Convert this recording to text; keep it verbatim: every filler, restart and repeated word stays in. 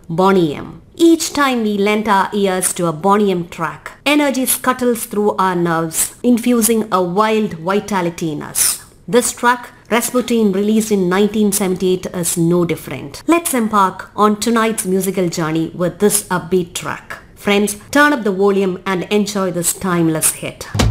Boney M. Each time we lent our ears to a Boney M track, energy scuttles through our nerves, infusing a wild vitality in us. This track, Rasputin, released in nineteen seventy-eight, is no different. Let's embark on tonight's musical journey with this upbeat track. Friends, turn up the volume and enjoy this timeless hit.